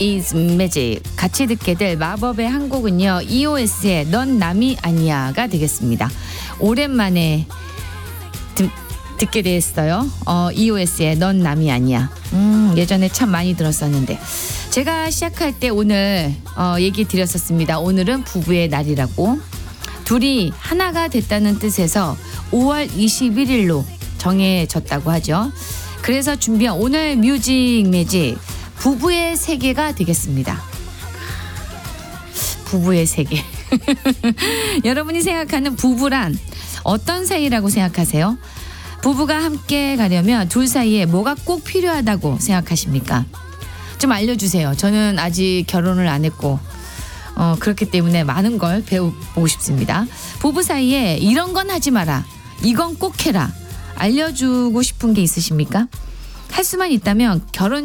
is magic. 같이 듣게 될 마법의 한 곡은요. EOS의 넌 남이 아니야가 되겠습니다. 오랜만에 듣게 됐어요. EOS의 넌 남이 아니야. 예전에 참 많이 들었었는데 제가 시작할 때 오늘 얘기 드렸었습니다. 오늘은 부부의 날이라고. 둘이 하나가 됐다는 뜻에서 5월 21일로 정해졌다고 하죠. 그래서 준비한 오늘 뮤직 매직 부부의 세계가 되겠습니다. 부부의 세계. 여러분이 생각하는 부부란 어떤 사이라고 생각하세요? 부부가 함께 가려면 둘 사이에 뭐가 꼭 필요하다고 생각하십니까? 좀 알려주세요. 저는 아직 결혼을 안 했고 그렇기 때문에 많은 걸 배워보고 싶습니다. 부부 사이에 이런 건 하지 마라. 이건 꼭 해라. 알려주고 싶은 게 있으십니까? 할 수만 있다면 결혼